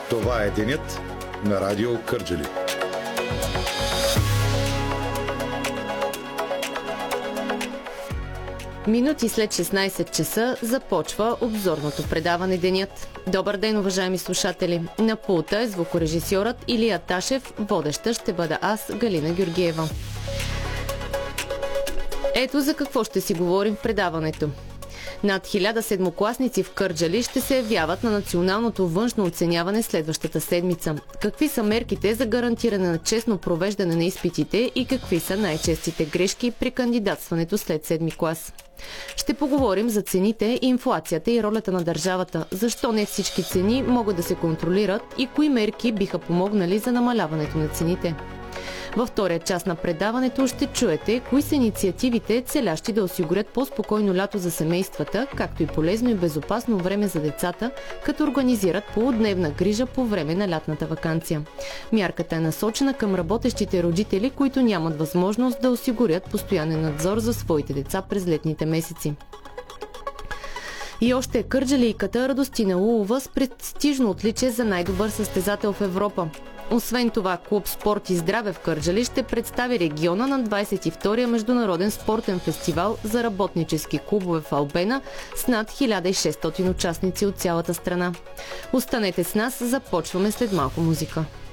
Това е денят на Радио Кърджали. Минути след 16 часа започва обзорното предаване Денят. Добър ден, уважаеми слушатели! На пулта е звукорежисьорът Илия Ташев, водеща ще бъда аз, Галина Георгиева. Ето за какво ще си говорим в предаването. Над 1000 седмокласници в Кърджали ще се явяват на националното външно оценяване следващата седмица. Какви са мерките за гарантиране на честно провеждане на изпитите и какви са най-честите грешки при кандидатстването след 7 клас? Ще поговорим за цените, инфлацията и ролята на държавата, защо не всички цени могат да се контролират и кои мерки биха помогнали за намаляването на цените. Във втория част на предаването ще чуете кои са инициативите, целящи да осигурят по-спокойно лято за семействата, както и полезно и безопасно време за децата, като организират полудневна грижа по време на лятната ваканция. Мярката е насочена към работещите родители, които нямат възможност да осигурят постоянен надзор за своите деца през летните месеци. И още кърджалийката Радостина Улова с престижно отличие за най-добър състезател в Европа. Освен това, клуб Спорт и здраве в Кърджали ще представи региона на 22-я международен спортен фестивал за работнически клубове в Албена с над 1600 участници от цялата страна. Останете с нас, започваме след малко музика.